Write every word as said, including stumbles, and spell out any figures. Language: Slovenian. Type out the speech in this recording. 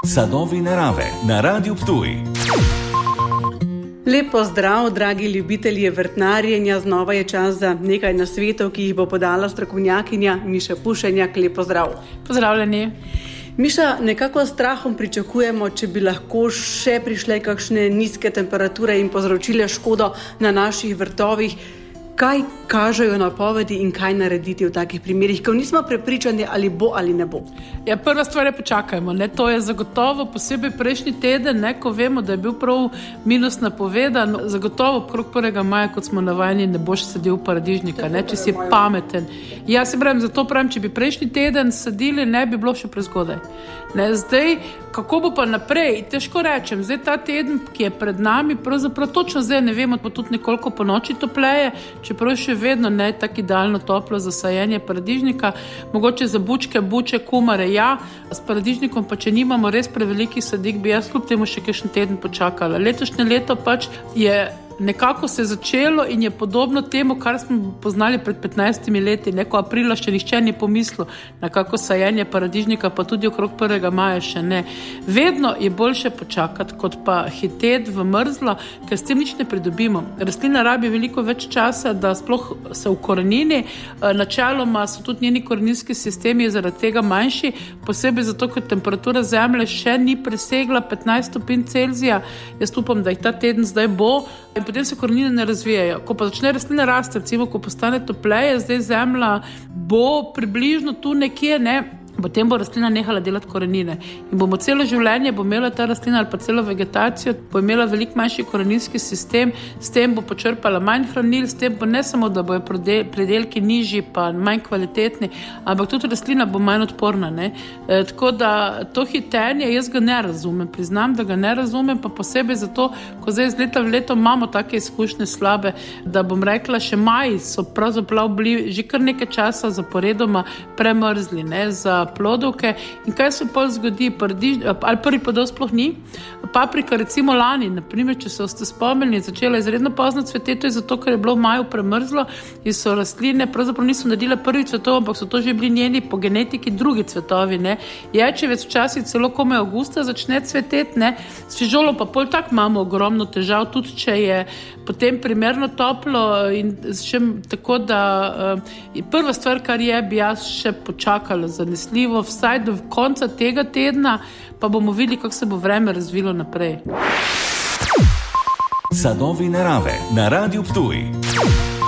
Sadovi narave na Radiu Ptuj. Lepo zdrav, dragi ljubitelji vrtnarjenja, znova je čas za nekaj nasvetov, ki jih bo podala strokovnjakinja Miša Pušenjak. Lepo zdrav. Pozdravljeni. Miša, nekako s strahom pričakujemo, če bi lahko še prišle kakšne nizke temperature in povzročile škodo na naših vrtovih. Kaj kažejo napovedi in kaj narediti v takih primerih, ko nismo prepričani, ali bo ali ne bo? Ja, prva stvar je počakajmo. Ne? To je zagotovo, posebej prejšnji teden, ne, ko vemo, da je bil prav minus napovedan, zagotovo okrog prvega maja, kot smo navajeni, ne boš sadil paradižnika, ne, če si pameten. Ja, se pravim, zato pravim, če bi prejšnji teden sadili, ne bi bilo še prezgodaj. Ne, zdaj, kako bo pa naprej, težko rečem. Zdaj ta teden, ki je pred nami, pravzaprav točno zdaj ne vemo, pa tudi nekoliko po noči topleje, čeprav še vedno ne tako idealno toplo za sajenje paradižnika, mogoče za bučke, buče, kumare, ja, s paradižnikom pa če nimamo res prevelikih sadik, bi jaz kljub temu še kakšen teden počakala. Letošnje leto pač je nekako se začelo in je podobno temu, kar smo poznali pred petnajstimi leti, neko aprila še nihče ni pomislil na kako sajenje paradižnika, pa tudi okrog prvega maja še ne. Vedno je boljše počakati, kot pa hiteti v mrzlo, ker s tem nič ne pridobimo. Rastlina rabi veliko več časa, da sploh se ukorenini. Načeloma so tudi njeni koreninski sistemi zaradi tega manjši, posebej zato, ker temperatura zemlje še ni presegla petnajst stopinj Celzija. Jaz upam, da jih ta teden zdaj bo. In potem se korenine ne razvijajo. Ko pa začne rastlina rasti, recimo, ko postane topleje, zdaj zemlja bo približno tu nekje, ne, potem bo rastlina nehala delati korenine. In bomo celo življenje, bo imela ta rastlina ali pa celo vegetacijo, bo imela veliko manjši koreninski sistem, s tem bo počrpala manj hranil, s tem bo ne samo, da bojo pridelki nižji pa manj kvalitetni, ampak tudi rastlina bo manj odporna. Ne? E, tako da to hitenje, jaz ga ne razumem, priznam, da ga ne razumem, pa posebej zato, ko zdaj z leta v leto imamo take izkušnje slabe, da bom rekla, še maji so pravzaprav bili že kar nekaj časa zaporedoma premrzli, ne, za plodovke. In kaj se pol zgodi? Paradiž, ali prvi podol sploh ni? Paprika recimo lani, naprimer, če se ste spomnili, začela izredno pozno cveteti, to je zato, ker je bilo v maju premrzlo in so rastline, pravzaprav niso naredile prvi cvetov, ampak so to že bili njeni po genetiki drugi cvetovi. Ne? Jajčevec včasih celo komaj avgusta začne cveteti, ne? S fižolo pa pol tak imamo ogromno težav, tudi če je potem primerno toplo in še tako, da uh, prva stvar, kar je, bi jaz še počakala zanesljivo, vsaj do konca tega tedna, pa bomo videli, kako se bo vreme razvilo naprej. Sadovi narave na Radiu Ptuj.